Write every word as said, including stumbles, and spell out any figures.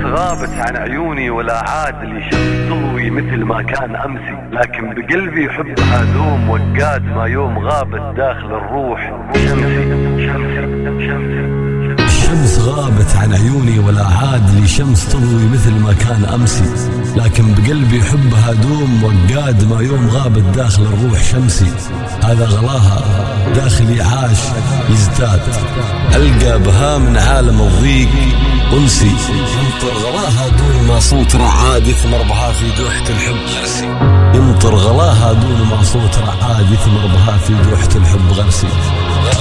غابت عن عيوني ولا عاد لي شمس تضوي مثل ما كان أمسي، لكن بقلبي حبها دوم وقاد ما يوم غابت داخل الروح شمسي شمسي شمسي. الشمس غابت عن عيوني ولا عاد لي شمس تضوي مثل ما كان أمسي، لكن بقلبي حبها دوم وقاد ما يوم غابت داخل الروح شمسي. هذا غلاها داخلي عاش يزداد، ألقى بها من عالم الضيق أنسي. ينطر غلاها دون ما صوت رعاد يثمر بها في دوحة الحب غرسي. ينطر غلاها دون ما صوت رعاد يثمر بها في دوحة الحب غرسي.